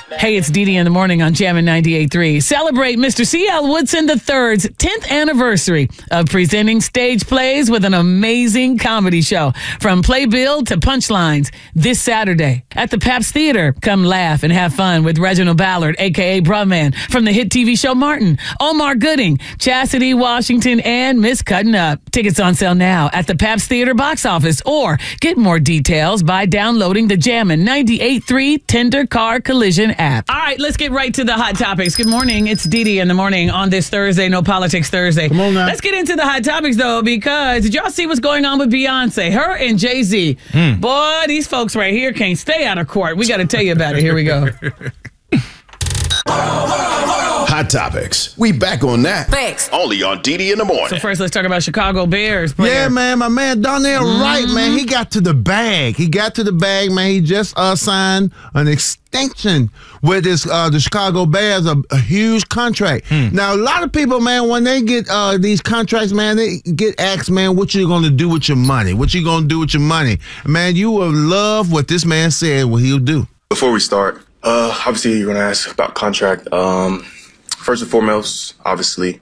Hey, it's Dee Dee in the morning on Jammin' 98.3. Celebrate Mr. C.L. Woodson III's 10th anniversary of presenting stage plays with an amazing comedy show. From playbill to punchlines this Saturday at the Pabst Theater. Come laugh and have fun with Reginald Ballard, a.k.a. Brumman, from the hit TV show Martin, Omar Gooding, Chastity Washington, and Miss Cutting Up. Tickets on sale now at the Pabst Theater box office, or get more details by downloading the Jammin' 98.3 Tender Car Collision app. All right, let's get right to the hot topics. Good morning. It's Dee Dee in the morning on this Thursday, No Politics Thursday. Come on now. Let's get into the hot topics, though, because did y'all see what's going on with Beyonce? Her and Jay-Z. Boy, these folks right here can't stay out of court. We got to tell you about it. Here we go. Hot Topics. We back on that. Thanks. Only on Dee Dee in the morning. So first, let's talk about Chicago Bears player. Yeah, man, my man Donnell Wright, man, he got to the bag. Man. He just signed an extension with the Chicago Bears, a huge contract. Now, a lot of people, man, when they get these contracts, man, they get asked, man, what you going to do with your money? Man, you will love what this man said what he'll do. Before we start, obviously you're going to ask about contract. First and foremost, obviously,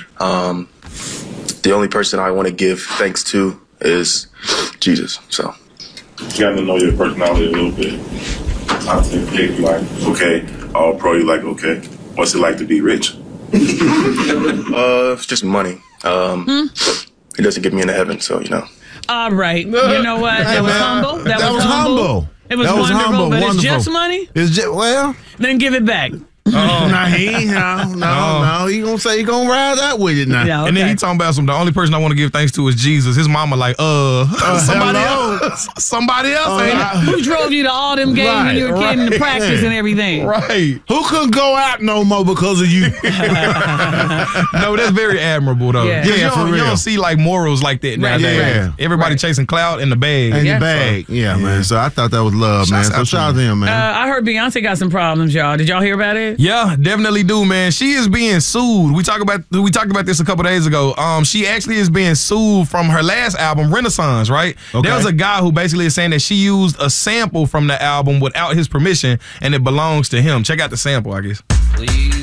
the only person I want to give thanks to is Jesus. So you got to know your personality a little bit. I think you like, okay, all pro, you like, okay. What's it like to be rich? It's just money. He doesn't get me into heaven, so, you know. All right. You know what? That was humble. That was humble. It was wonderful, humble, but wonderful. It's just money? It's just, well. Then give it back. No, he gonna say he gonna ride out with it now. Yeah, okay. And then he talking about the only person I want to give thanks to is Jesus. His mama like, somebody else. Ain't it? Who drove you to all them games when you were kidding the practice and everything? Right. Who couldn't go out no more because of you? No, that's very admirable though. Yeah. You for real. don't see like morals like that nowadays. Yeah. Everybody chasing clout in the bag. In the bag. Yeah, man. So I thought that was love, man. So shout out to him, man. I heard Beyonce got some problems, y'all. Did y'all hear about it? Yeah, definitely do, man. She is being sued. We talked about this a couple days ago. She actually is being sued from her last album, Renaissance, right? Okay. There was a guy who basically is saying that she used a sample from the album without his permission, and it belongs to him. Check out the sample, I guess. Please